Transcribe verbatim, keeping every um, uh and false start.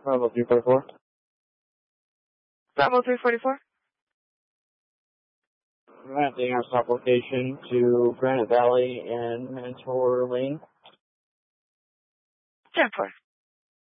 Bravo three forty-four. Bravo three forty-four. Mapping our stop location to Granite Valley and Mentor Lane. ten four.